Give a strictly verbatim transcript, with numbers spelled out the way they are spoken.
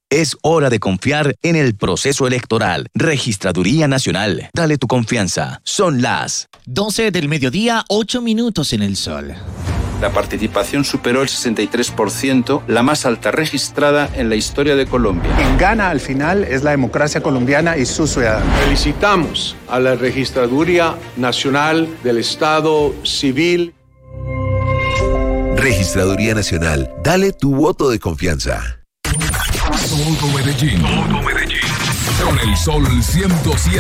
Es hora de confiar en el proceso electoral. Registraduría Nacional. Dale tu confianza. Son las doce del mediodía, ocho minutos en el sol. La participación superó el sesenta y tres por ciento, la más alta registrada en la historia de Colombia. Quien gana al final es la democracia colombiana y sus ciudadanos. Felicitamos a la Registraduría Nacional del Estado Civil. Registraduría Nacional. Dale tu voto de confianza. Todo Medellín. Todo Medellín. Con el Sol ciento siete.